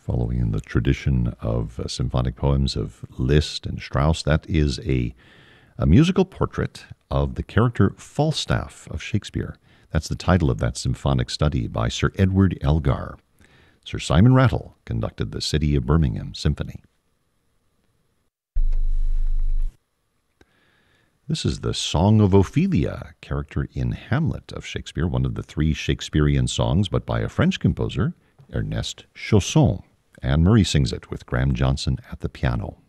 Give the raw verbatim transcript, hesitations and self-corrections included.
following in the tradition of uh, symphonic poems of Liszt and Strauss. That is a, a musical portrait of the character Falstaff of Shakespeare. That's the title of that symphonic study by Sir Edward Elgar. Sir Simon Rattle conducted the City of Birmingham Symphony. This is the Song of Ophelia, character in Hamlet of Shakespeare, one of the three Shakespearean songs, but by a French composer, Ernest Chausson. Anne Murray sings it with Graham Johnson at the piano.